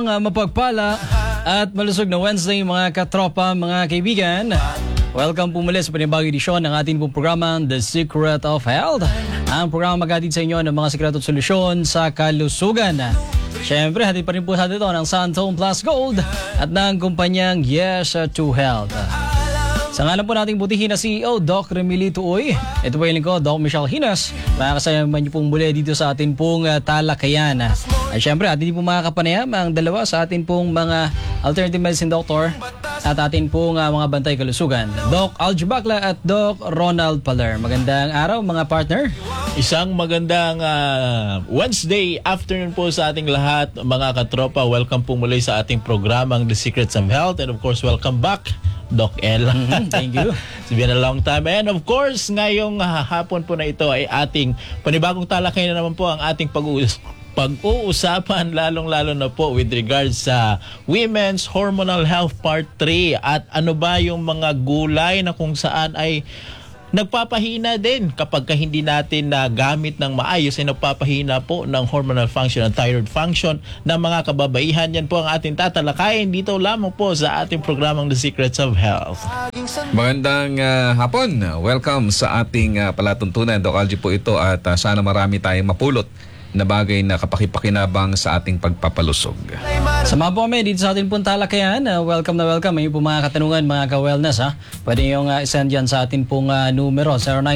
Mapagpala at malusog na Wednesday mga katropa, mga kaibigan. Welcome po muli sa panibagong edisyon ng ating pong programang The Secret of Health. Ang programa maghatid sa inyo ng mga sikreto at solusyon sa kalusugan. Siyempre, hatid pa rin po sa dito ng Santone Plus Gold at ng kumpanyang Yes to Health. Sa ngalan po nating butihin na CEO, Doc Remilito Uy. Ito po yung lingkod, Doc Michelle Hinas. Makakasama niyo pong muli dito sa ating pong talakayan. At syempre, atin po makakapanayam ang dalawa sa atin pong mga alternative medicine doctor at atin pong mga bantay kalusugan. Doc Algie Bacla at Doc Ronald Paler. Magandang araw mga partner. Isang magandang Wednesday afternoon po sa ating lahat mga katropa. Welcome po muli sa ating programang The Secrets of Health. And of course, welcome back Doc L. Thank you. It's been a long time. And of course, ngayong hapon po na ito ay ating panibagong talakayan na naman po ang ating pag-uusapan, lalong-lalo na po with regards sa Women's Hormonal Health Part 3 at ano ba yung mga gulay na kung saan ay nagpapahina din kapag hindi natin gamit ng maayos ay nagpapahina po ng hormonal function and thyroid function ng mga kababaihan. Yan po ang ating tatalakayin dito lamang po sa ating programang The Secrets of Health. Magandang hapon. Welcome sa ating palatuntunan. Doc Algie po ito at sana marami tayong mapulot na bagay na kapakipakinabang sa ating pagpapalusog. Sama po kami dito sa ating pong talakayan. Welcome na welcome. May po mga katanungan, mga ka-wellness. Pwede yung send yan sa ating pong numero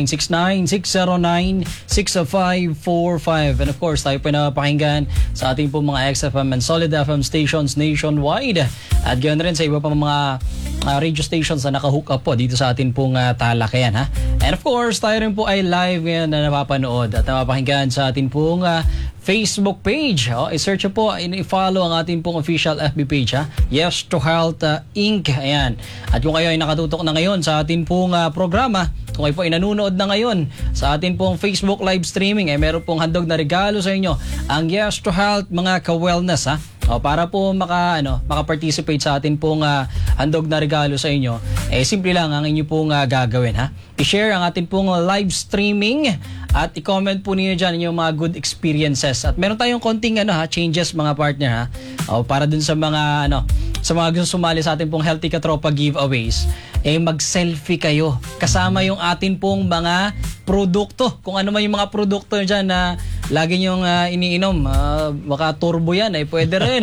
0969-609-6545. And of course, tayo po napakinggan sa ating pong mga XFM and Solid FM stations nationwide. At ganoon rin sa iba pang mga radio stations na nakahook up po dito sa ating pong talakayan. And of course, tayo rin po ay live ngayon na napapanood at napapakinggan sa ating pong Facebook page. I-search po, i-follow ang ating pong official FB page. Yes to Health Inc. Ayan. At kung kayo ay nakatutok na ngayon sa ating pong programa, kung kayo po ay nanonood na ngayon sa ating pong Facebook live streaming, meron pong handog na regalo sa inyo ang Yes to Health mga ka-wellness. Para po maka-participate sa atin pong handog na regalo sa inyo, simple lang ang inyo pong gagawin. I-share ang atin pong live streaming at i-comment po niyo dyan yung mga good experiences. At meron tayong konting changes mga partner para dun sa mga sa mga gusto sumali sa atin pong Healthy Katropa giveaways, mag-selfie kayo kasama yung atin pong mga produkto. Kung ano man yung mga produkto dyan na lagi nyong iniinom, baka turbo yan, pwede rin.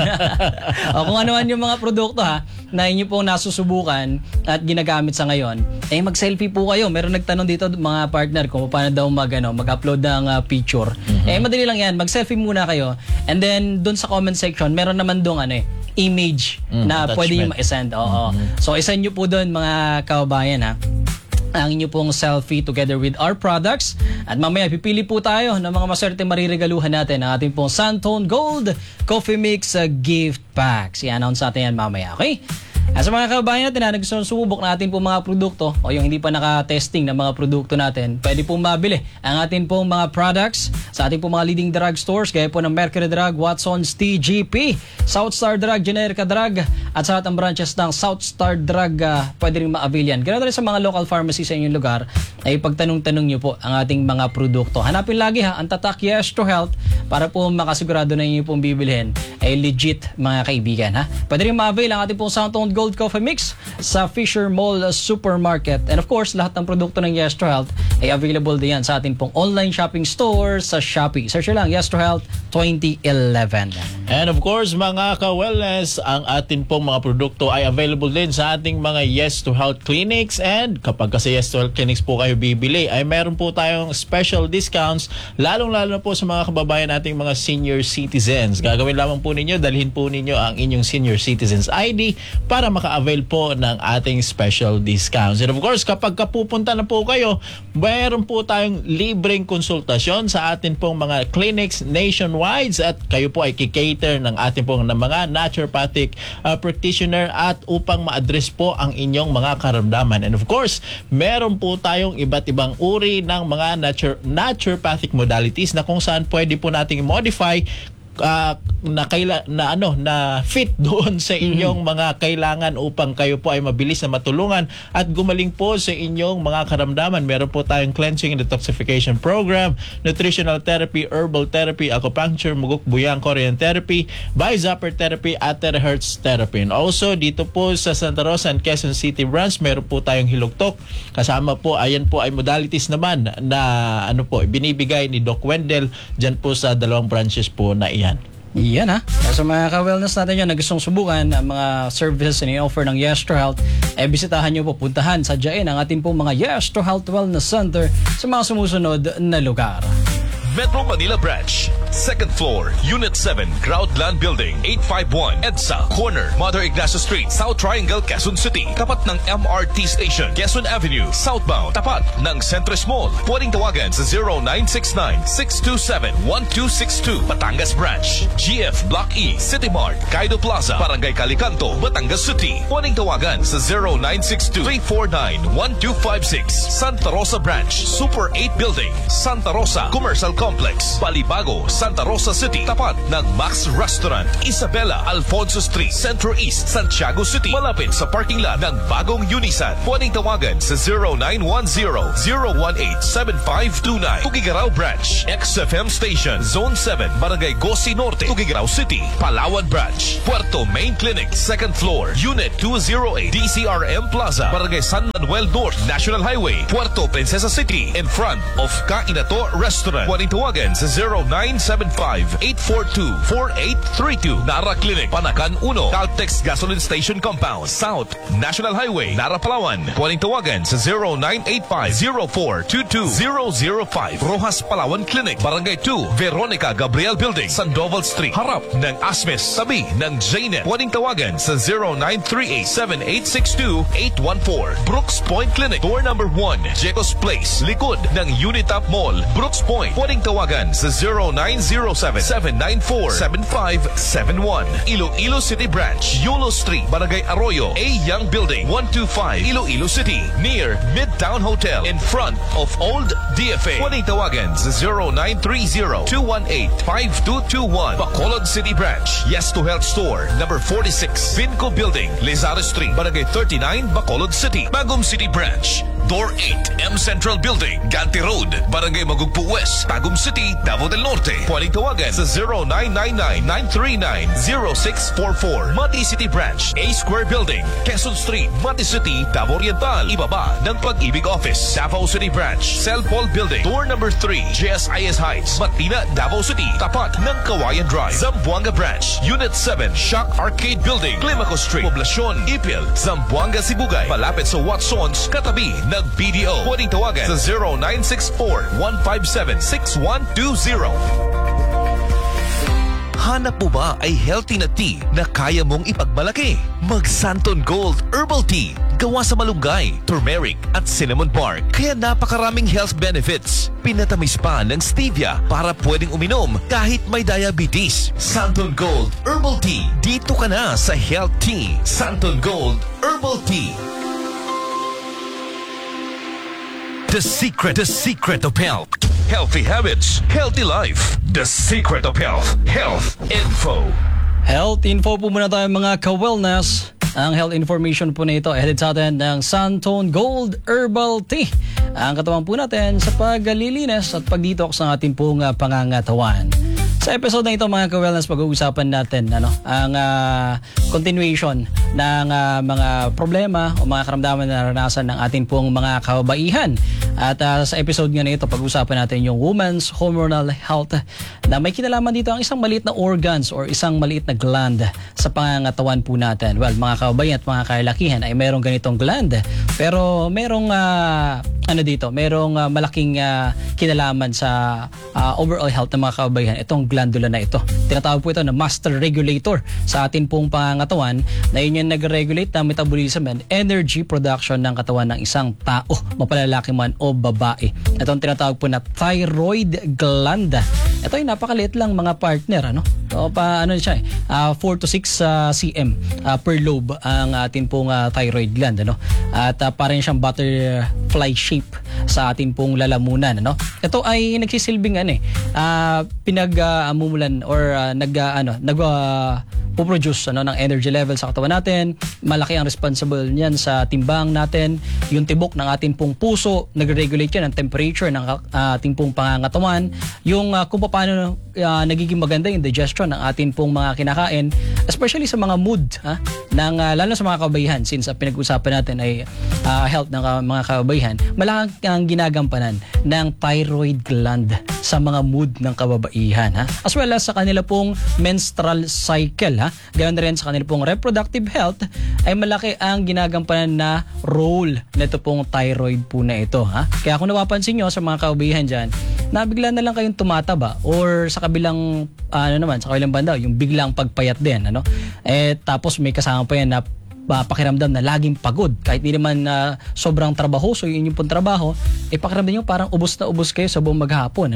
Kung ano man yung mga produkto na inyo pong nasusubukan at ginagamit sa ngayon, mag-selfie po kayo. Meron nagtanong dito mga partner kung paano daw mag-upload ng picture. Madali lang yan, mag-selfie muna kayo. And then, dun sa comment section, meron naman dong image na pwede nyo ma-send. So, isend nyo po dun mga kababayan ang inyo pong selfie together with our products. At mamaya, pipili po tayo ng mga maswerte mariregaluhan natin ang ating pong Santone Gold Coffee Mix Gift Packs. I-announce natin yan mamaya, okay? At sa mga kababayan natin na gusto sumubok natin po mga produkto o yung hindi pa naka-testing ng mga produkto natin, pwede pong mabili ang atin pong mga products sa ating pong mga leading drug stores gaya po ng Mercury Drug, Watson's, TGP, Southstar Drug, Generica Drug at sa lahat ng branches ng Southstar Drug pwede rin ma-avail yan. Ganun rin sa mga local pharmacy sa inyong lugar ay pagtanong-tanong nyo po ang ating mga produkto. Hanapin lagi ang tatak Yes to Health para po makasigurado na inyo pong bibilhin ay legit mga kaibigan. Pwede rin ma-avail ang ating pong Santone Gold Coffee Mix sa Fisher Mall Supermarket. And of course, lahat ng produkto ng Yes to Health ay available din yan sa ating pong online shopping store sa Shopee. Search lang Yes to Health 2011. And of course, mga ka-wellness, ang atin pong mga produkto ay available din sa ating mga Yes to Health clinics. And kapag kasi Yes to Health clinics po kayo bibili, ay meron po tayong special discounts, lalong-lalo na po sa mga kababayan nating mga senior citizens. Gagawin lamang po ninyo, dalhin po ninyo ang inyong senior citizens ID para maka-avail po ng ating special discounts. And of course, kapag kapupunta na po kayo, mayroon po tayong libreng konsultasyon sa atin pong mga clinics nationwide at kayo po ay kikater ng ating pong mga naturopathic practitioner at upang ma-address po ang inyong mga karamdaman. And of course, meron po tayong iba't ibang uri ng mga naturopathic modalities na kung saan pwede po nating modify na fit doon sa inyong mga kailangan upang kayo po ay mabilis na matulungan at gumaling po sa inyong mga karamdaman. Meron po tayong cleansing and detoxification program, nutritional therapy, herbal therapy, acupuncture, muguk buyang, Korean therapy, Bi-Zapper therapy at terahertz therapy. And also dito po sa Santa Rosa and Quezon City branch, meron po tayong hilugtok. Kasama po, ayan po ay modalities naman na binibigay ni Doc Wendell dyan po sa dalawang branches po na iyan. Yan ha. Sa mga ka-wellness natin yan na gustong subukan ang mga services na offer ng Yes to Health, bisitahan nyo po, puntahan, sadyain ang ating pong mga Yes to Health Wellness Center sa mga sumusunod na lugar. Metro Manila Branch, 2nd floor, Unit 7, Groundland Building, 851 EDSA, corner, Mother Ignacio Street, South Triangle, Quezon City. Tapat ng MRT Station, Quezon Avenue, southbound. Tapat ng Centris Mall. Pwedeng tawagan sa 0969-627-1262. Batangas Branch, GF Block E, City Mart, Kaido Plaza, Barangay Calicanto, Batangas City. Pwedeng tawagan sa 0962-349-1256. Santa Rosa Branch, Super 8 Building, Santa Rosa Commercial Complex, Balibago, Santa Rosa City. Tapat ng Max Restaurant, Isabela Alfonso Street, Centro East, Santiago City. Malapit sa parking lot ng bagong Unisan. Pwedeng tawagan sa 0910-018-7529. Tugigaraw Branch, XFM Station, Zone 7, Barangay Gosi Norte, Tugigaraw City. Palawan Branch, Puerto Main Clinic, 2nd floor, Unit 208, DCRM Plaza, Barangay San Manuel North, National Highway, Puerto Princesa City, in front of Kainato Restaurant. Pwedeng tawagan sa 0975-842-4832. Nara Clinic, Panakan 1, Caltex Gasoline Station Compound, South National Highway, Nara, Palawan. Pwedeng tawagan sa 0985-0422-005. Rojas Palawan Clinic, Barangay 2, Veronica Gabriel Building, Sandoval Street, harap ng Asmes, tabi ng JNet. Pwedeng tawagan sa 0938-7862-814. Brooks Point Clinic, door number 1, Jecos Place, likod ng Unitap Mall, Brooks Point. Pwedeng tawagan sa 0907-794-7571. Iloilo City Branch, Yulo Street, Barangay Arroyo, A. Young Building, 125, Iloilo City, near Midtown Hotel, in front of Old DFA. Pwedeng tawagan sa 0930-218-5221. Bacolod City Branch, Yes to Health Store, number 46, Vinco Building, Lizares Street, Barangay 39, Bacolod City. Bagum City Branch, Door 8, M Central Building, Ganti Road, Barangay Magugpo West, Tagum City, Davao del Norte. Pwedeng tawagan sa 0999-939-0644. Mati City Branch, A Square Building, Quezon Street, Mati City, Davao Oriental. Ibaba ng Pag-ibig Office. Davao City Branch, Cell Paul Building, door number 3, JSIS Heights, Matina, Davao City. Tapat ng Kawayan Drive. Zamboanga Branch, Unit 7, Shock Arcade Building, Climaco Street, Poblacion, Ipil, Zamboanga, Sibugay. Palapit sa Watsons, katabi ng BDO. Pwedeng tawagan sa 0964-157-6120. Hanap mo ba ay healthy na tea na kaya mong ipagmalaki? Mag Santon Gold Herbal Tea. Gawa sa malunggay, turmeric at cinnamon bark. Kaya napakaraming health benefits. Pinatamis pa ng stevia para pwedeng uminom kahit may diabetes. Santon Gold Herbal Tea. Dito ka na sa Health Tea. Santon Gold Herbal Tea. The secret of health. Healthy habits, healthy life. The secret of health. Health info. Health info po muna tayo mga ka-wellness. Ang health information po na ito ay headed sa atin ng Santon Gold Herbal Tea. Ang katawan po natin sa paglilinis at pag-detox ng ating pong pangangatawan. Sa episode na ito mga ka-wellness, pag-uusapan natin ang continuation ng mga problema o mga karamdaman na naranasan ng ating pong mga kababaihan. At sa episode nga na ito, pag-uusapan natin yung women's hormonal health na may kinalaman dito ang isang maliit na organs or isang maliit na gland sa pangangatawan po natin. Well, mga kababaihan at mga kalakihan ay merong ganitong gland. Pero merong merong malaking kinalaman sa overall health ng mga kababaihan. Itong glandula na ito. Tinatawag po ito na master regulator sa atin pong pangangatawan na yun yung nag-regulate ng metabolism and energy production ng katawan ng isang tao, mapalalaki man o babae. Itong tinatawag po na thyroid gland ito ay napakaliit lang mga partner, ano? So, ano siya 4 to 6 cm per lobe ang atin pong thyroid gland, ano? At parang siyang butterfly shape sa atin pong lalamunan, ano? Ito ay nagsisilbing pinag-amumulan or puproduce ng energy level sa katawan natin. Malaki ang responsible niyan sa timbang natin. Yung tibok ng ating pong puso, nag-regulate yan ang temperature ng ating pong pangangatawan. Yung kung paano nagiging maganda yung digestion ng ating pong mga kinakain, especially sa mga mood, lalo sa mga kababaihan, since pinag-usapan natin ay health ng mga kababaihan, malaki ang ginagampanan ng thyroid gland sa mga mood ng kababaihan, as well as sa kanila pong menstrual cycle, Gayon na rin sa kanila pong reproductive health, ay malaki ang ginagampanan na role nito pong thyroid po na ito, Kaya kung napapansin nyo sa mga kababaihan dyan, na bigla na lang kayong tumataba, or sa kabilang sa kabilang banda, yung biglang pagpayat din, tapos may kasama pa yan na pakiramdam na laging pagod, kahit di naman sobrang trabahoso yung inyong pong trabaho, pakiramdam nyo parang ubos na ubos kayo sa buong maghapon,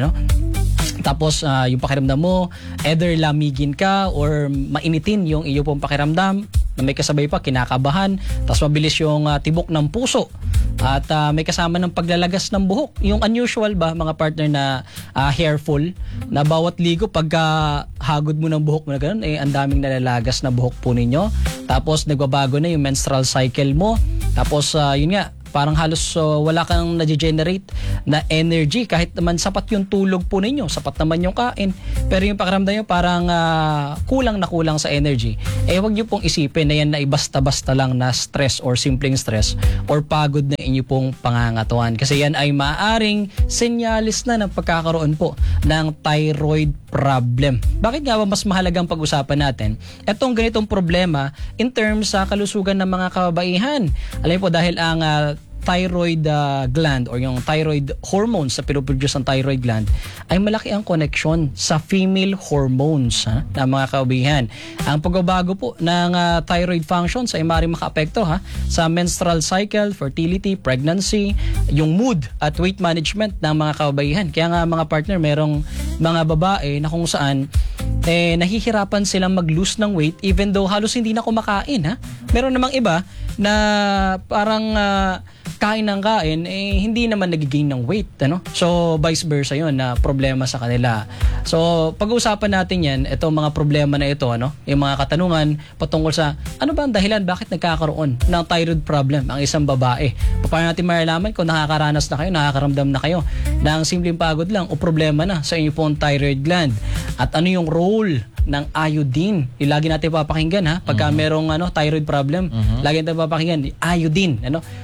Tapos yung pakiramdam mo, either lamigin ka or mainitin yung iyo pong pakiramdam, na may kasabay pa kinakabahan, tapos mabilis yung tibok ng puso, at may kasama ng paglalagas ng buhok. Yung unusual ba mga partner na hair fall, na bawat ligo pagka hagod mo ng buhok mo na gano'n, ang daming nalalagas na buhok po ninyo. Tapos nagbabago na yung menstrual cycle mo. Tapos yun nga, parang halos wala kang na-generate na energy, kahit naman sapat yung tulog po ninyo, sapat naman yung kain, pero yung pakiramdam nyo parang kulang na kulang sa energy. Huwag nyo pong isipin na yan na basta-basta lang na stress or simpleng stress or pagod na inyo pong pangangatawan, kasi yan ay maaaring senyalis na ng pagkakaroon po ng thyroid problem. Bakit nga ba mas mahalagang pag-usapan natin etong ganitong problema in terms sa kalusugan ng mga kababaihan? Alam po, dahil ang thyroid gland or yung thyroid hormones sa pinoproduce ng thyroid gland ay malaki ang connection sa female hormones ng mga kababaihan. Ang pagbabago po ng thyroid functions ay maaaring makaapekto sa menstrual cycle, fertility, pregnancy, yung mood at weight management ng mga kababaihan. Kaya nga mga partner, merong mga babae na kung saan nahihirapan silang mag-lose ng weight even though halos hindi na kumakain. Meron namang iba na parang kain ng kain, hindi naman nagigain ng weight, So, vice versa yun na problema sa kanila. So, pag-uusapan natin yan, itong mga problema na ito, yung mga katanungan patungkol sa ano ba ang dahilan bakit nagkakaroon ng thyroid problem ang isang babae. Paano natin malalaman kung nakakaranas na kayo, nakakaramdam na kayo ng simpleng pagod lang o problema na sa inyong pong thyroid gland? At ano yung role ng iodine? Lagi natin papakinggan pagka merong thyroid problem, lagi natin papakinggan iodine,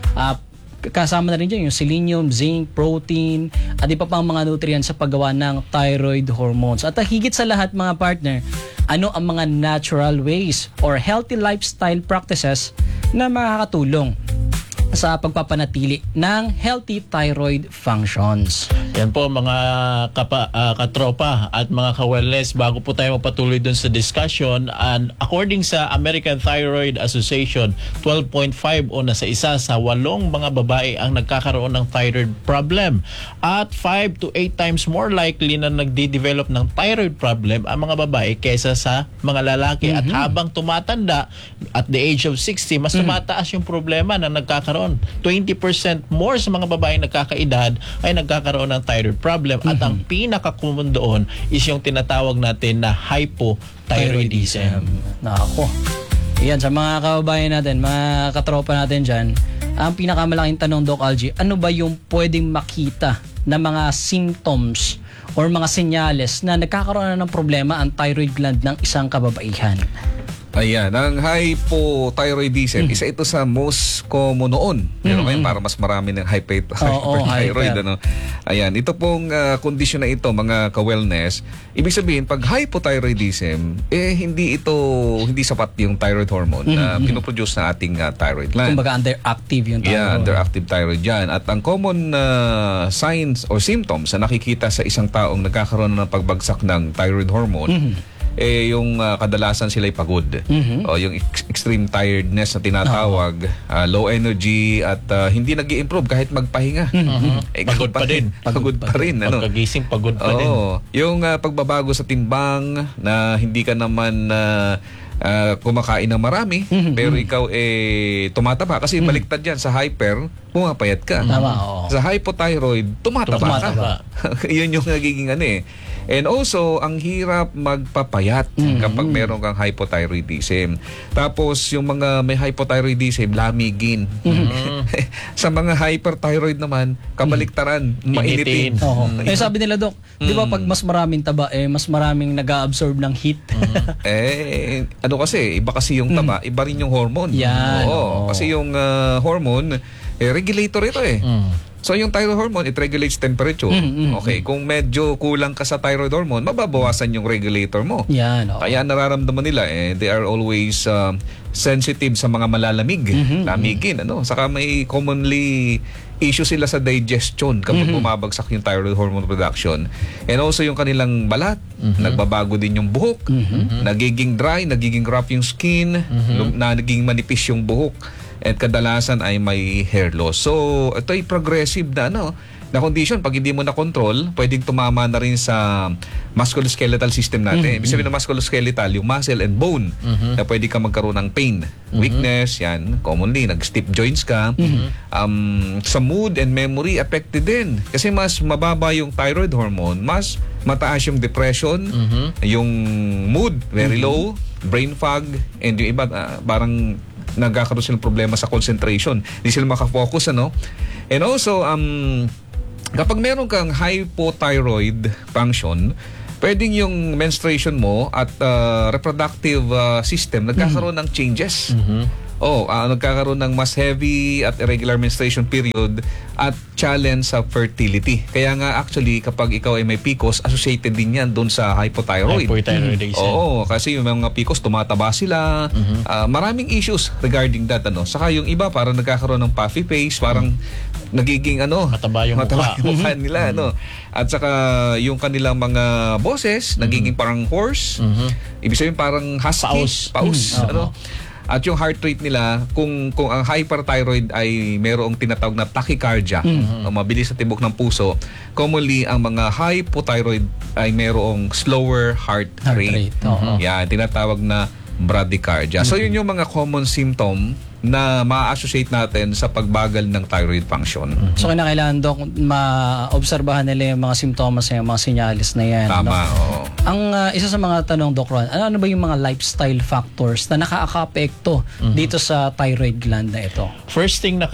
kasama na rin dyan yung selenium, zinc, protein, at iba pang mga nutrients sa paggawa ng thyroid hormones. At higit sa lahat mga partner, ano ang mga natural ways or healthy lifestyle practices na makakatulong sa pagpapanatili ng healthy thyroid functions? Yan po mga katropa at mga ka-wellness, bago po tayo magpatuloy dun sa discussion, and according sa American Thyroid Association, 12.5 o nasa isa sa 8 mga babae ang nagkakaroon ng thyroid problem, at 5 to 8 times more likely na nagde-develop ng thyroid problem ang mga babae kaysa sa mga lalaki. At habang tumatanda, at the age of 60, mas tumataas yung problema na nagkakaroon. 20% more sa mga babae nagkakaedad ay nagkakaroon ng thyroid problem, at ang pinaka-common doon is yung tinatawag natin na hypothyroidism. Nako. Yan, sa mga kababayan natin, mga katropa natin dyan, ang pinakamalaking tanong, Doc Algie, ano ba yung pwedeng makita na mga symptoms or mga senyales na nagkakaroon na ng problema ang thyroid gland ng isang kababaihan? Ayan, ang hypothyroidism, isa ito sa most common noon. Pero ngayon para mas marami ng hyperthyroid. Ayan, ito pong kondisyon na ito, mga ka-wellness, ibig sabihin, pag hypothyroidism, hindi sapat yung thyroid hormone na pinoproduce na ating thyroid gland. Kumbaga underactive yung thyroid. Yeah, underactive thyroid yan. At ang common signs or symptoms na nakikita sa isang taong nagkakaroon ng pagbagsak ng thyroid hormone, yung kadalasan sila'y pagod. O yung extreme tiredness na tinatawag, low energy at hindi nag-i-improve kahit magpahinga. Pagod pa din. Pagod pa rin. Ano? Pagkagising, pagod pa din. Yung pagbabago sa timbang na hindi ka naman kumakain ng marami, pero ikaw tumataba. Kasi baliktad yan, sa hyper, pumapayat ka. Sa hypothyroid, tumataba ka. Yun yung nagiging And also, ang hirap magpapayat kapag meron kang hypothyroidism. Tapos, yung mga may hypothyroidism, lamigin. Sa mga hyperthyroid naman, kabaliktaran, mainitin. Sabi nila, Dok, di ba pag mas maraming taba, mas maraming nag-a-absorb ng heat? Kasi, iba kasi yung taba, iba rin yung hormone. Yan. Kasi yung hormone, regulator ito So yung thyroid hormone, it regulates temperature. Okay, kung medyo kulang ka sa thyroid hormone, mababawasan yung regulator mo. Yan. Kaya nararamdaman nila they are always sensitive sa mga malalamig, lamigin, Saka may commonly issue sila sa digestion kapag bumabagsak yung thyroid hormone production. And also yung kanilang balat, nagbabago din yung buhok, nagiging dry, nagiging rough yung skin, nagiging manipis yung buhok. At kadalasan ay may hair loss. So, ito ay progressive na condition. Pag hindi mo na control, pwedeng tumama na rin sa musculoskeletal system natin. Ibig sabihin ng musculoskeletal, yung muscle and bone, na pwede ka magkaroon ng pain. Weakness, yan. Commonly, nag-stiff joints ka. Sa mood and memory, affected din. Kasi mas mababa yung thyroid hormone, mas mataas yung depression, yung mood, very low, brain fog, and yung iba, parang nagkakaroon silang problema sa concentration. Hindi sila makafocus, And also, kapag meron kang hypothyroid function, pwedeng yung menstruation mo at reproductive system nagkakaroon ng changes. Nagkakaroon ng mas heavy at irregular menstruation period at challenge sa fertility. Kaya nga actually kapag ikaw ay may PCOS, associated din yan doon sa hypothyroid. Hypothyroidism. Kasi yung mga PCOS tumataba sila. Maraming issues regarding that. Saka yung iba parang nagkakaroon ng puffy face, parang nagiging mataba yung mukha nila. At saka yung kanilang mga boses nagiging parang hoarse. Ibig sabihin parang husky. Paus. At yung heart rate nila, kung ang hyperthyroid ay mayroong tinatawag na tachycardia, mabilis sa tibok ng puso, commonly ang mga hypothyroid ay mayroong slower heart rate. Yan, tinatawag na bradycardia. So yun yung mga common symptom na ma-associate natin sa pagbagal ng thyroid function. So kailangan, Dok, ma-obserbahan nila yung mga simptomas na yung mga sinyalis na yan. Tama, Ang isa sa mga tanong, Dok Ron, ano ba yung mga lifestyle factors na nakaka-apekto dito sa thyroid gland na ito? First thing na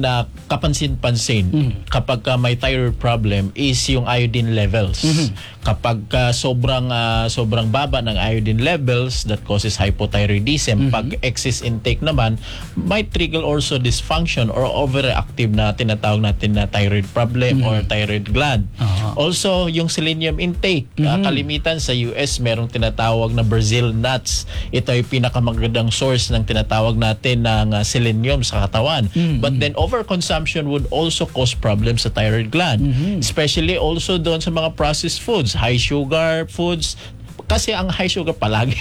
kapansin-pansin kapag may thyroid problem is yung iodine levels. Kapag sobrang baba ng iodine levels, that causes hypothyroidism. Pag excess intake naman, might trigger also dysfunction or overactive na tinatawag natin na thyroid problem or thyroid gland. Also, yung selenium intake. Kalimitan sa US, merong tinatawag na Brazil nuts. Ito ay pinakamagandang source ng tinatawag natin ng selenium sa katawan. But then, overconsumption would also cause problems sa thyroid gland. Especially also doon sa mga processed foods, high sugar foods. Kasi ang high sugar palagi,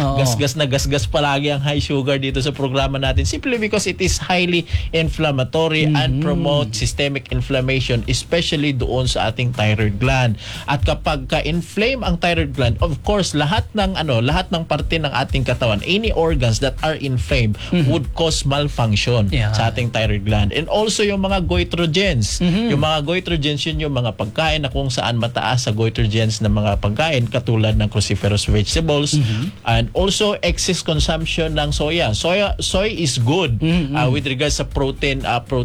gasgas palagi ang high sugar dito sa programa natin simply because it is highly inflammatory and promote systemic inflammation, especially doon sa ating thyroid gland. At kapag ka-inflame ang thyroid gland, of course, lahat ng parte ng ating katawan, any organs that are inflamed would cause malfunction sa ating thyroid gland. And also yung mga goitrogens. Yung mga goitrogens, yun yung mga pagkain na kung saan mataas sa goitrogens na mga pagkain katulad ng cruciferous vegetables, and also excess consumption ng soya. Soy is good with regards sa protein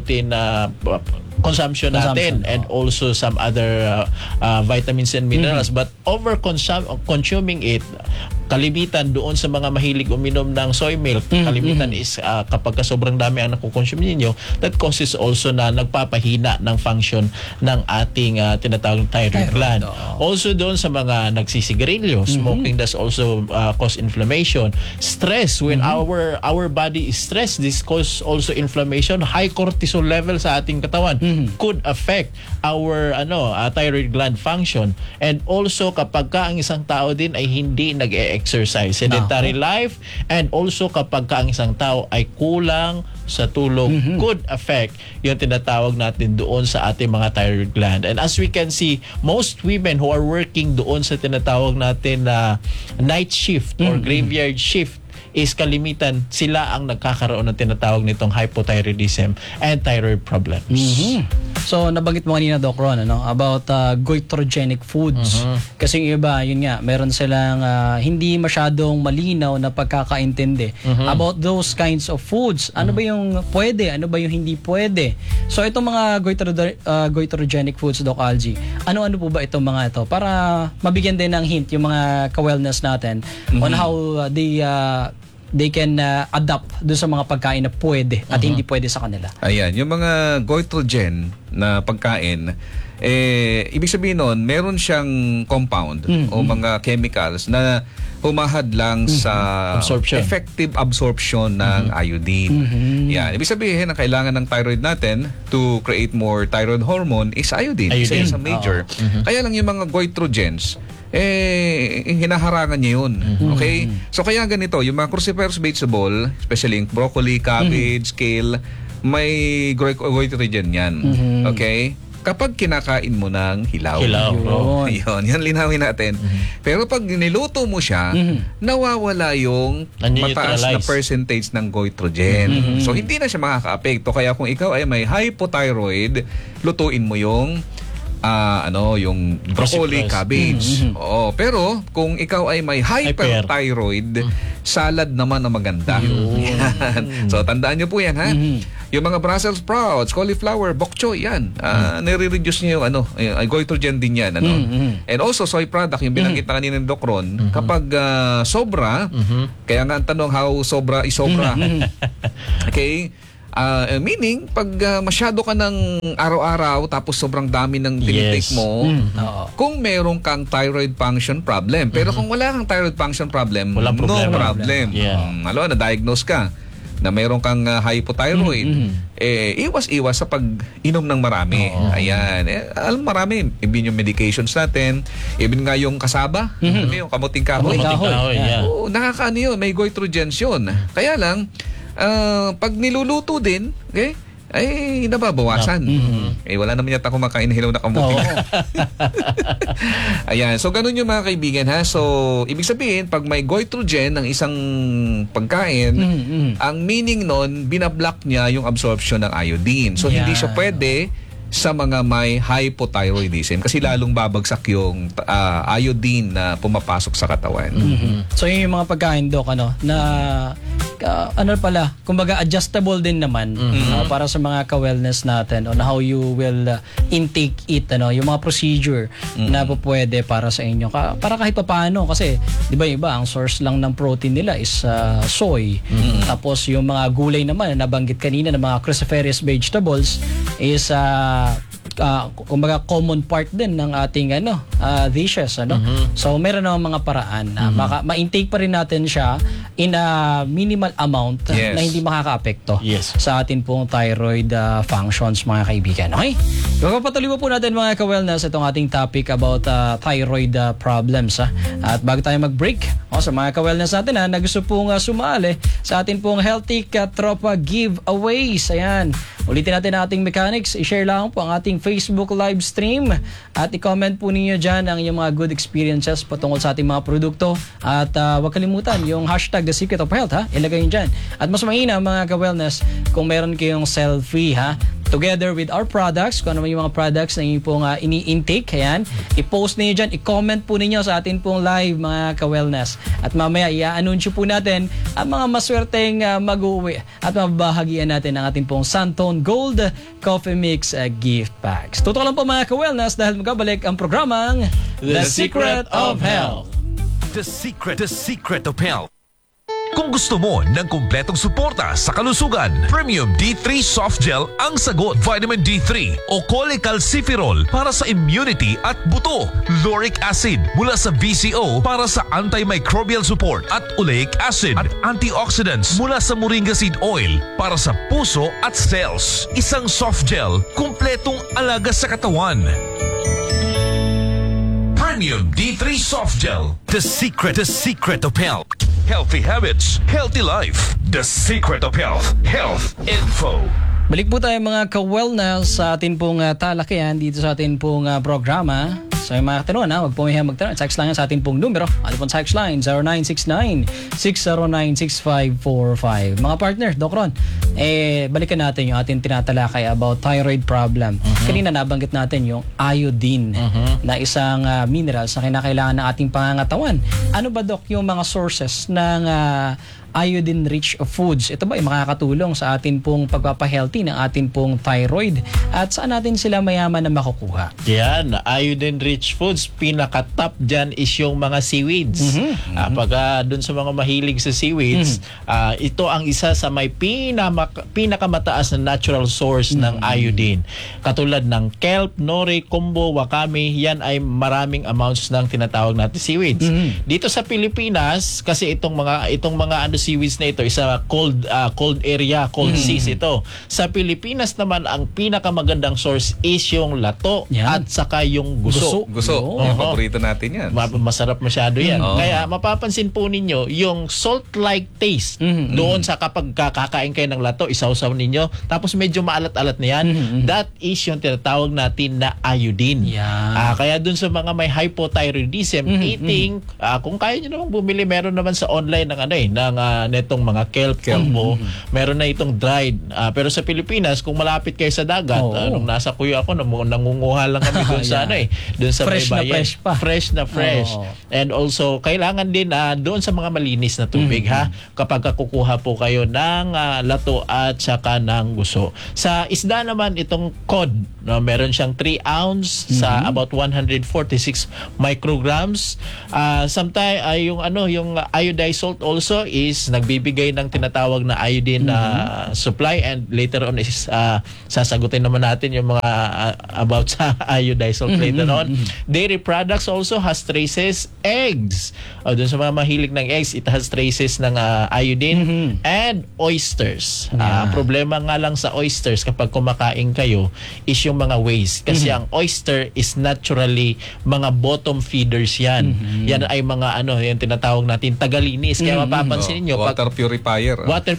consumption natin, and also some other vitamins and minerals. But consuming it, kalimitan doon sa mga mahilig uminom ng soy milk, kalimitan is kapag sobrang dami ang nakukonsume ninyo, that causes also na nagpapahina ng function ng ating tinatawag thyroid gland. Also doon sa mga nagsisigarilyo, smoking does also cause inflammation. Stress, when our body is stressed, this cause also inflammation. High cortisol level sa ating katawan could affect our thyroid gland function. And also kapag ang isang tao din ay hindi nag-e exercise, sedentary life, and also kapag ka ang isang tao ay kulang sa tulog, could affect yung tinatawag natin doon sa ating mga thyroid gland. And as we can see, most women who are working doon sa tinatawag natin na night shift or graveyard shift is kalimitan sila ang nagkakaroon ng tinatawag nitong hypothyroidism and thyroid problems. So nabanggit mo kanina, Doc Ron, about goitrogenic foods. Kasi yung iba, yun nga, meron silang hindi masyadong malinaw na pagkakaintindi about those kinds of foods. Ano ba yung pwede? Ano ba yung hindi pwede? So itong mga goitrogenic foods, Doc Algie, ano-ano po ba itong mga ito? Para mabigyan din ng hint yung mga ka-wellness natin on how they can adapt doon sa mga pagkain na pwede at hindi pwede sa kanila. Ayan, yung mga goitrogen na pagkain, ibig sabihin nun, meron siyang compound o mga chemicals na humahad lang sa effective absorption ng iodine. Yan. Ibig sabihin, ang kailangan ng thyroid natin to create more thyroid hormone is iodine. Isa yun sa major. Kaya lang yung mga goitrogens, hinaharangan niya yun. Okay? So kaya ganito, yung mga cruciferous vegetable, especially yung broccoli, cabbage, kale, may goitrogen yan. Okay? Kapag kinakain mo ng hilaw. Yan linawin natin. Pero pag niluto mo siya, nawawala yung mataas na percentage ng goitrogen. So hindi na siya makaka-apekto. Kaya kung ikaw ay may hypothyroid, lutuin mo yung yung broccoli, cabbage. Oo, pero kung ikaw ay may hyperthyroid, salad naman na maganda. So tandaan niyo po yan, ha? Yung mga Brussels sprouts, cauliflower, bok choy, yan. Nire-reduce niya yung goitrogen din yan. And also soy product, yung binanggit na kanina ng Doc Ron, kapag sobra, kaya nga ang tanong how sobra is sobra. Okay? Meaning, pag masyado ka ng araw-araw tapos sobrang dami ng tinitake mo, kung meron kang thyroid function problem. Pero kung wala kang thyroid function problem, no problem. Na-diagnose ka na meron kang hypothyroid, iwas-iwas sa pag-inom ng marami. Ayan. Alam, marami. Even yung medications natin, even nga yung kasaba, yung kamuting kahoy. Nakakaano yun, may goitrogens yun. Kaya lang, pag niluluto din, okay, ay nababawasan. Wala naman yata kumakain na hilaw na kamuti. Ayan. So, ganun yung mga kaibigan, ha? So, ibig sabihin, pag may goitrogen ng isang pagkain, ang meaning nun, binablock niya yung absorption ng iodine. So, hindi siya pwede sa mga may hypothyroidism kasi lalong babagsak yung iodine na pumapasok sa katawan. So yun yung mga pagkain, Doc, na kumbaga adjustable din naman para sa mga ka-wellness natin on how you will intake it, yung mga procedure na pwede para sa inyo. Para kahit papaano, kasi di ba iba, ang source lang ng protein nila is soy. Tapos yung mga gulay naman na nabanggit kanina ng mga cruciferous vegetables is kumbaga common part din ng ating dishes, So meron naman mga paraan na ma-intake pa rin natin siya in a minimal amount na hindi makakaapekto sa atin pong thyroid functions, mga kaibigan. Okay? Pagpapatuloy po natin, mga ka-wellness, itong ating topic about thyroid problems. At bago tayo mag-break, sa mga ka-wellness natin na gusto pong sumali sa atin pong Healthy Katropa giveaways. Ayan. Ulitin natin ang ating mechanics. I-share lang po ang ating Facebook live stream at i-comment po ninyo dyan ang inyong mga good experiences patungkol sa ating mga produkto. At huwag kalimutan yung hashtag The Secret of Health, ha? Ilagay nyo dyan. At mas mainam, mga ka-wellness, kung meron kayong selfie, ha? Together with our products, kung ano yung mga products na inyo pong ini-intake, ayan, i-post ninyo dyan, i-comment po ninyo sa atin pong live, mga ka-wellness. At mamaya, i-anunsyo po natin ang mga maswerteng mag-uwi at mababahagian natin ang ating pong Santone Gold Coffee Mix gift packs. Tutok lang po, mga ka-wellness, dahil magkabalik ang programang The Secret of Health. The Secret of Health. Kung gusto mo ng kumpletong suporta sa kalusugan, Premium D3 Soft Gel ang sagot. Vitamin D3 o cholecalciferol para sa immunity at buto. Lauric acid mula sa VCO para sa antimicrobial support at oleic acid at antioxidants mula sa moringa seed oil para sa puso at cells. Isang soft gel, kumpletong alaga sa katawan. Premium D3 Soft Gel. The secret of health. Healthy habits, healthy life. The secret of health. Health info. Balik po tayo mga ka-wellness sa atin pong talakayan dito sa atin pong programa. So yung mga katanungan, huwag po may magtanong. Text lang yan sa atin pong numero. Atin pong text line 0969-609-6545. Mga partner, Doc Ron, balikan natin yung ating tinatalakay about thyroid problem. Kanina nabanggit natin yung iodine na isang minerals na kinakailangan ng ating pangangatawan. Ano ba, Doc, yung mga sources ng iodine-rich foods? Ito ba ay makakatulong sa atin pong pagpapahealthy ng atin pong thyroid? At saan natin sila mayaman na makukuha? Yan, iodine-rich foods, pinaka-top dyan is yung mga seaweeds. Pag dun sa mga mahilig sa seaweeds, ito ang isa sa may pinakamataas na natural source ng iodine. Katulad ng kelp, nori, kombo, wakame, yan ay maraming amounts ng tinatawag natin seaweeds. Dito sa Pilipinas, kasi itong mga seaweeds na ito, isa cold area, cold seas ito. Sa Pilipinas naman, ang pinakamagandang source is yung lato at saka yung guso. Guso. Yung paborito natin yan. Masarap masyado yan. Kaya mapapansin po ninyo, yung salt-like taste doon sa kapag kakain kayo ng lato, isawsaw ninyo, tapos medyo maalat-alat na yan, that is yung tinatawag natin na iodine. Kaya doon sa mga may hypothyroidism, eating, kung kaya nyo naman bumili, meron naman sa online ng netong mga kelp, meron na itong dried. Pero sa Pilipinas, kung malapit kayo sa dagat, nung nasa Kuyo ako, nangunguha lang kami doon sa doon sa fresh may bayan. Fresh na fresh. And also, kailangan din doon sa mga malinis na tubig kapag kukuha po kayo ng lato at saka ng guso. Sa isda naman, itong cod, meron siyang 3 ounce sa about 146 micrograms. Sometimes yung iodized salt also is nagbibigay ng tinatawag na iodine supply, and later on is sasagutin naman natin yung mga about sa iodized salt later on. Dairy products also has traces. Eggs, doon sa mga mahilig ng eggs, it has traces ng iodine. And oysters. Problema nga lang sa oysters kapag kumakain kayo is yung mga waste, kasi ang oyster is naturally mga bottom feeders yan. Yan ay mga yung tinatawag natin tagalinis. Kaya mapapansin ninyo, water purifier.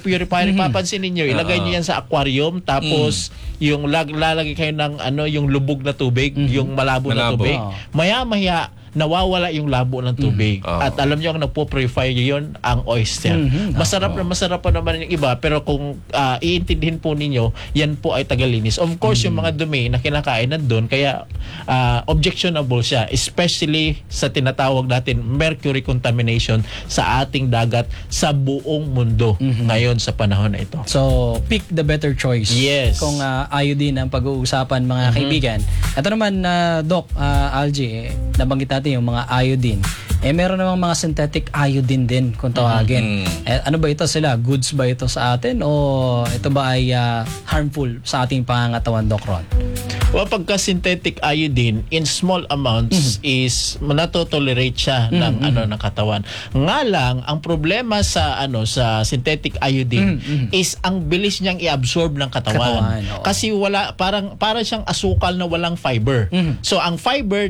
Papansin ninyo, ilagay niyo yan sa aquarium, tapos yung lalagay kayo ng yung lubog na tubig, yung malabo na tubig. Maya-maya nawawala yung labo ng tubig. At alam niyo, ang nagpo-purify yun, ang oyster. Masarap pa naman yung iba, pero kung iintindihin po ninyo, yan po ay tagalinis. Of course, yung mga dumi na kinakain nandun, kaya objectionable siya, especially sa tinatawag natin mercury contamination sa ating dagat sa buong mundo ngayon sa panahon na ito. So, pick the better choice. Yes. Kung iodine ang pag-uusapan, mga kaibigan. Ito naman, Doc, Algie, nabanggit natin yung mga iodine. Meron namang mga synthetic iodine din kung tawagin. Ano ba ito sila? Goods ba ito sa atin o ito ba ay harmful sa ating pangangatawan, Doc Ron? Well, pagka synthetic iodine in small amounts is natotolerate siya ng ng katawan. Nga lang ang problema sa sa synthetic iodine is ang bilis niyang i-absorb ng katawan. Kasi parang siyang asukal na walang fiber. So ang fiber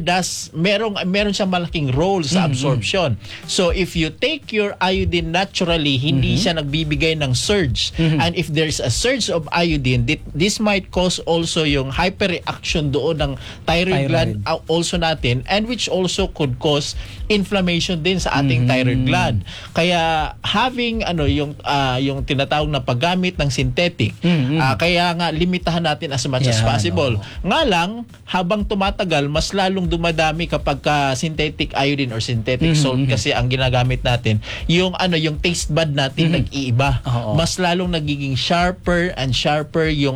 meron siyang malaking role sa absorption. So if you take your iodine naturally, hindi siya nagbibigay ng surge. And if there's a surge of iodine, this might cause also yung hyperreaction doon ng thyroid gland also natin, and which also could cause inflammation din sa ating thyroid gland. Kaya having yung tinatawag na paggamit ng synthetic, kaya nga limitahan natin as much as possible. Nga lang, habang tumatagal, mas lalong dumadami kapag synthetic iodine or synthetic salt, kasi ang ginagamit natin, yung taste bud natin nag-iiba. Mas lalong nagiging sharper and sharper yung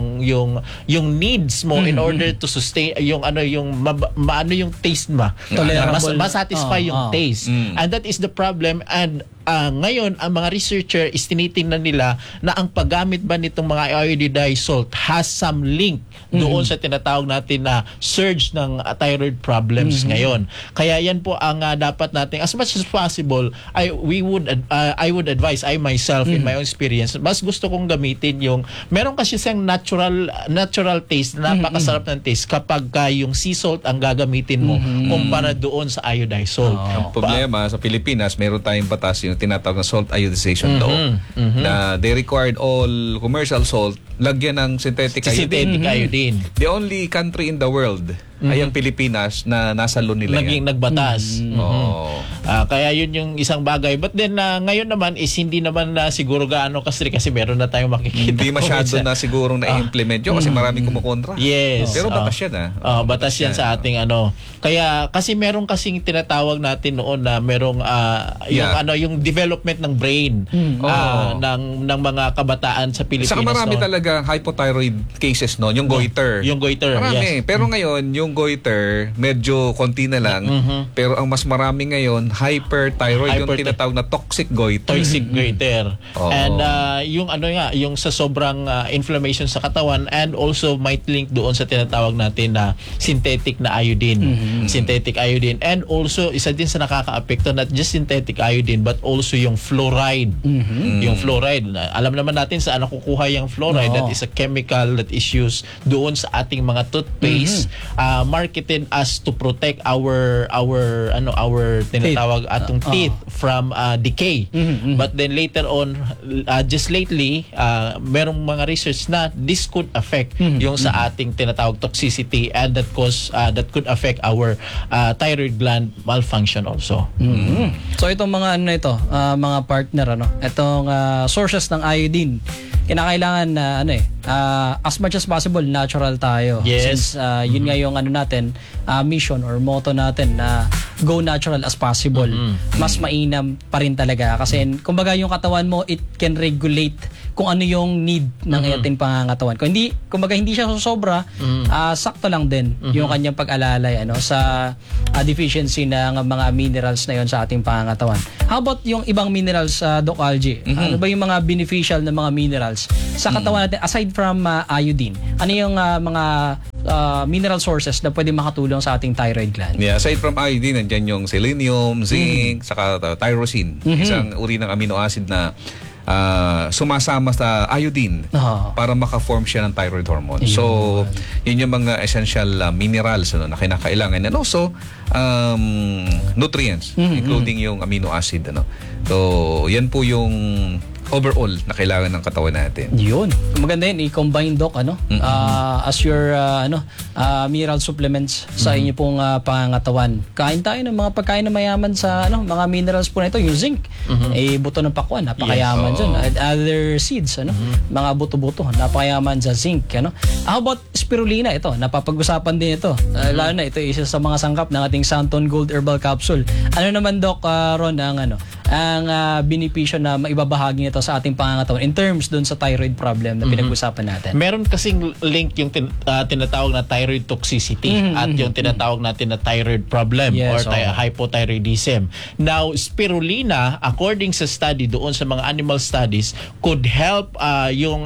needs mo in order to sustain yung taste mo. Masatisfy yung taste. And that is the problem, and ngayon ang mga researcher is tinitingnan nila na ang paggamit ba nitong mga iodized salt has some link doon sa tinatawag natin na surge ng thyroid problems ngayon. Kaya yan po ang dapat natin, as much as possible, I would advise, I myself in my own experience, mas gusto kong gamitin yung, meron kasi siyang natural taste, napakasarap ng taste kapag yung sea salt ang gagamitin mo kumpara doon sa iodized salt. Ang problema sa Pilipinas, meron tayong batas yung tinatawag na salt iodization law na they required all commercial salt lagyan ng synthetic iodine. The only country in the world ay ang Pilipinas na nasa law nila naging nagbatas. Kaya yun yung isang bagay. But then ngayon naman is hindi naman siguro gaano kasi meron na tayong makikita. Hindi masyado na sigurong na-implement yun kasi maraming kumukontra. Yes. Pero batas yan batas yan sa ating Kaya kasi meron kasing tinatawag natin noon na merong yung development ng brain ng mga kabataan sa Pilipinas. Saka marami talaga hypothyroid cases yung goiter. Yung goiter. Marami. Yes. Pero ngayon yung goiter medyo konti na lang. Pero ang mas marami ngayon hyperthyroid, yung tinatawag na toxic goiter. Toxic goiter. And yung sa sobrang inflammation sa katawan, and also might link doon sa tinatawag natin na synthetic na iodine. Synthetic iodine. And also isa din sa nakakaapekto, not just synthetic iodine but also yung fluoride. Yung fluoride. Alam naman natin saan nakukuha yung fluoride. That is a chemical that is used doon sa ating mga toothpaste, marketed as to protect our tinatawag atong teeth from decay. But then later on, just lately, merong mga research na this could affect yung sa ating tinatawag toxicity, and that could affect our thyroid gland malfunction also. So itong mga mga partner itong sources ng iodine, kinakailangan na as much as possible natural tayo. Yes. Since yun nga yung natin, mission or motto natin na go natural as possible. Mas mainam pa rin talaga kasi kumbaga yung katawan mo, it can regulate kung ano yung need ng ating pangangatawan. Kumbaga hindi siya sobra, sakto lang din yung kanyang pag-alalay sa deficiency ng mga minerals na yon sa ating pangangatawan. How about yung ibang minerals, Doc Algie? Ano ba yung mga beneficial na mga minerals sa katawan natin aside from iodine? Ano yung mga mineral sources na pwede makatulong sa ating thyroid gland? Yeah, aside from iodine, nandiyan yung selenium, zinc, saka tyrosine. Isang uri ng amino acid na sumasama sa iodine para maka-form siya ng thyroid hormone. So, yun yung mga essential minerals na kinakailangan. And also, nutrients, including yung amino acid. So, yan po yung overall na kailangan ng katawan natin. Yun. Maganda yun, i-combine, Doc, as your mineral supplements sa inyo pong pangangatawan. Kain tayo ng mga pagkain na mayaman sa mga minerals po na ito. Yung zinc, buto ng pakwan, napakayaman dyan. Other seeds, mga buto-buto, napakayaman sa zinc. How about spirulina? Ito, napapag-usapan din ito. Lalo na, ito isa sa mga sangkap ng ating Santon Gold Herbal Capsule. Ano naman, Doc Ron, ang benepisyo na maibabahagi nito sa ating pangangatawan in terms dun sa thyroid problem na pinag-usapan natin? Meron kasing link yung tinatawag na thyroid toxicity at yung tinatawag natin na thyroid problem or hypothyroidism. Now, spirulina, according sa study doon sa mga animal studies, could help yung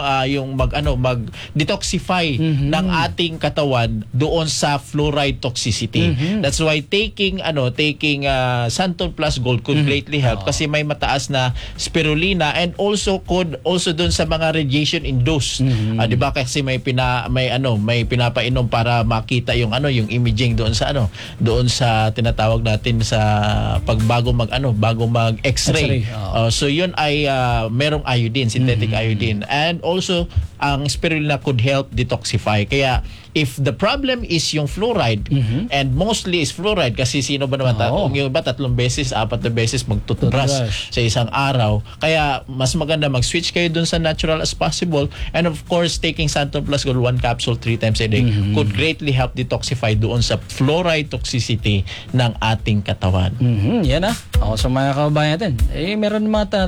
mag-detoxify ng ating katawan doon sa fluoride toxicity. That's why taking Santon Plus Gold could greatly help kasi may mataas na spirulina, and also doon sa mga radiation induced. 'Di ba kasi may pinapainom para makita yung imaging doon sa tinatawag natin sa bago mag X-ray. So yun ay merong iodine, synthetic iodine, and also ang spirulina could help detoxify. Kaya if the problem is yung fluoride, and mostly is fluoride kasi sino ba naman yung iba 3 beses, 4 beses magtutubrush sa isang araw. Kaya mas maganda mag-switch kayo dun sa natural as possible, and of course taking Santon Plus Gold 1 capsule 3 times a day could greatly help detoxify doon sa fluoride toxicity ng ating katawan. Yan sa mga kababayan natin. Meron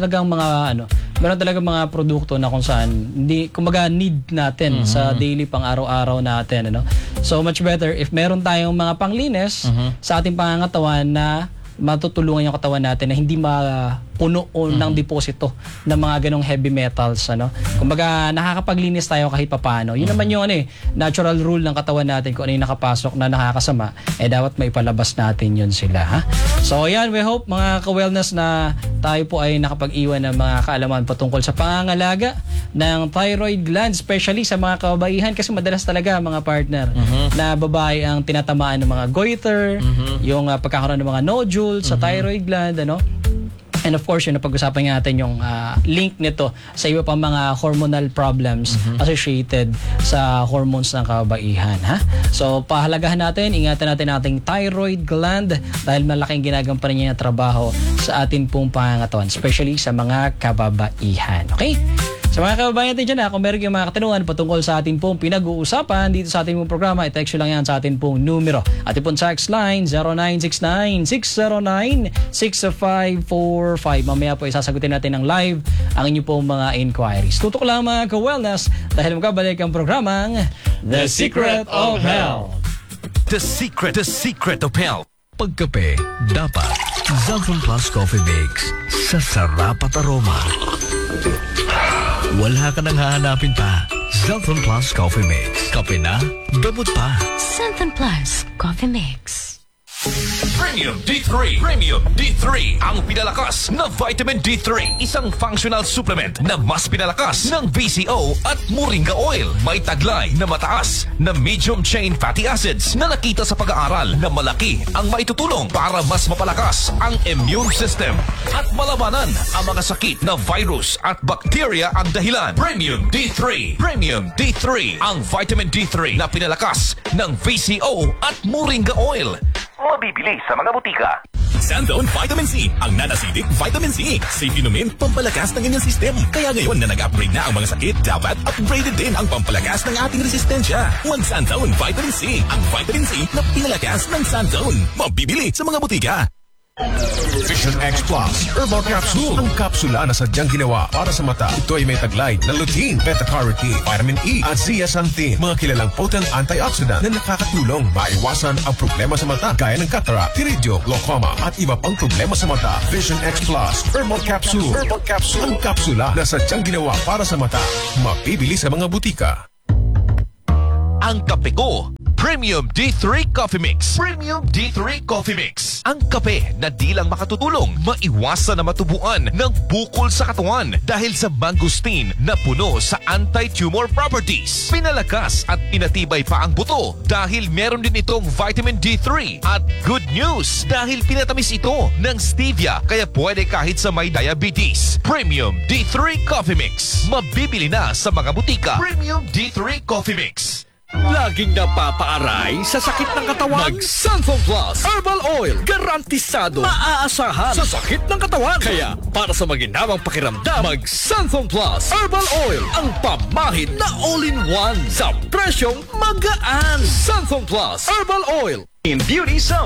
talagang mga produkto na kung saan kumbaga need natin sa daily pang-araw-araw natin. So much better if meron tayong mga panglinis sa ating pangangatawan na matutulungan yung katawan natin na hindi mapuno ng deposito ng mga ganong heavy metals, ano. Kumbaga nakakapaglinis tayo kahit papaano. Yun naman yung natural rule ng katawan natin, kung ano yung nakapasok na nakakasama, dapat maipalabas natin yun sila, ha. So ayan, we hope mga ka-wellness na tayo po ay nakapag-iwan ng mga kaalaman patungkol sa pangangalaga ng thyroid gland, especially sa mga kababaihan, kasi madalas talaga mga partner na babae ang tinatamaan ng mga goiter, yung pagkakaroon ng mga nodules sa thyroid gland, ano. And of course, yun, napag-usapan natin yung link nito sa iba pang mga hormonal problems associated sa hormones ng kababaihan, ha? So, pahalagahan natin, ingatan natin ating thyroid gland dahil malaking ginagampanan niya na trabaho sa atin pong pangangatawan, especially sa mga kababaihan. Okay? Sa mga kababayan natin dyan, kung meron kayong mga katanungan patungkol sa atin pong pinag-uusapan dito sa ating pong programa, i-text nyo lang yan sa atin pong numero. Ating pong text line, 0969-609-6545. Mamaya po isasagutin natin ng live ang inyo pong mga inquiries. Tutok lang mga ka-wellness dahil magkabalik ang programang The Secret of Health. The Secret of Health. Pagkape, dapat Xanthan Plus Coffee Mix sa sarap at aroma. Wala ka nang hahanapin pa. Xanthan Plus Coffee Mix. Kape na, gamot pa. Xanthan Plus Coffee Mix. Premium D3. Premium D3. Ang pinalakas na vitamin D3. Isang functional supplement na mas pinalakas ng VCO at Moringa Oil. May taglay na mataas na medium chain fatty acids na nakita sa pag-aaral na malaki ang maitutulong para mas mapalakas ang immune system at malabanan ang mga sakit na virus at bacteria ang dahilan. Premium D3. Premium D3. Ang vitamin D3 na pinalakas ng VCO at Moringa Oil. Mabibili sa mga butika. Sandone Vitamin C, ang non-acidic vitamin C. Safe inumin, pampalakas ng inyong sistem. Kaya ngayon na nag-upgrade na ang mga sakit, dapat upgraded din ang pampalakas ng ating resistensya. Mag-Sandone Vitamin C, ang vitamin C na pinalakas ng Sandone. Mabibili sa mga butika. Vision X Plus Herbal Capsule. Ang kapsula na sadyang ginawa para sa mata. Ito ay may taglay na lutein, beta-carotene, vitamin E at zeaxanthin. Mga kilalang potent antioxidant na nakakatulong maiwasan ang problema sa mata gaya ng cataract, iridio, glaucoma at iba pang problema sa mata. Vision X Plus Herbal Capsule. Herbal Capsule. Ang kapsula na sadyang ginawa para sa mata. Mabibili sa mga butika. Ang kape ko, Premium D3 Coffee Mix. Premium D3 Coffee Mix. Ang kape na di lang makatutulong maiwasan na matubuan ng bukol sa katawan dahil sa mangosteen na puno sa anti-tumor properties. Pinalakas at pinatibay pa ang buto dahil meron din itong vitamin D3. At good news dahil pinatamis ito ng stevia kaya pwede kahit sa may diabetes. Premium D3 Coffee Mix. Mabibili na sa mga butika. Premium D3 Coffee Mix. Laging napapaaray sa sakit ng katawan. Mag-Xanthan Plus Herbal Oil. Garantisado, maaasahan sa sakit ng katawan. Kaya para sa maginhawang pakiramdam, mag-Xanthan Plus Herbal Oil. Ang pamahid na all-in-one sa presyong magaan. Xanthan Plus Herbal Oil. In Beauty Zone.